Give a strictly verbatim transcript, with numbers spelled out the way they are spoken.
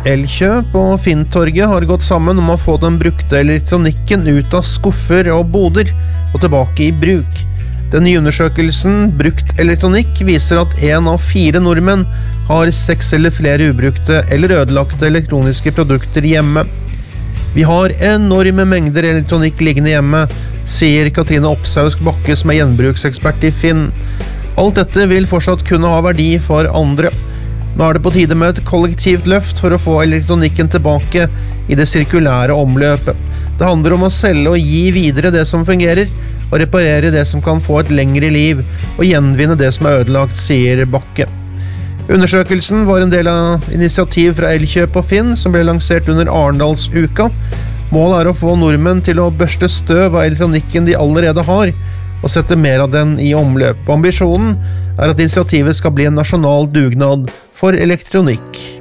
Elkjøp og Finn-torget har gått sammen om å få den brukte elektronikken ut av skuffer og boder og tilbake i bruk. Den nye undersøkelsen Brukt elektronikk viser at en av fire nordmenn har seks eller flere ubrukte eller ødelagte elektroniske produkter hjemme. Vi har enorme mengder elektronikk liggende hjemme, sier Katrine Oppsausk Bakke som er gjenbruksekspert i Finn. Alt dette vil fortsatt kunne ha verdi for andre. Nå er det på tide med et kollektivt løft for å få elektronikken tilbake i det sirkulære omløpet. Det handler om å selge og gi videre det som fungerer, og reparere det som kan få et lengre liv, og gjenvinne det som er ødelagt, sier Bakke. Undersøkelsen var en del av initiativ fra Elkjøp og Finn, som ble lansert under Arendalsuka. Målet er å få nordmenn til å børste støv av elektronikken de allerede har, og sette mer av den i omløp. Ambisjonen er at initiativet skal bli en nasjonal dugnad for elektronikk.